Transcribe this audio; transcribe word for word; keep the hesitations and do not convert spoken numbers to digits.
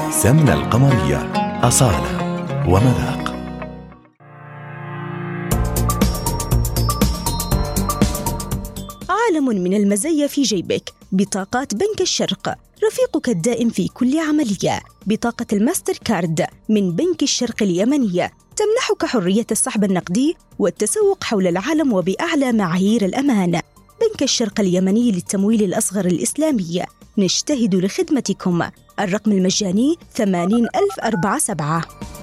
سمنة القمرية، أصالة ومذاق. عالم من المزايا في جيبك. بطاقات بنك الشرق، رفيقك الدائم في كل عملية. بطاقة الماستر كارد من بنك الشرق اليمنية تمنحك حرية السحب النقدي والتسوق حول العالم وبأعلى معايير الأمان. بنك الشرق اليمني للتمويل الأصغر الإسلامي، نجتهد لخدمتكم. الرقم المجاني ثمانين ألف أربعة سبعة.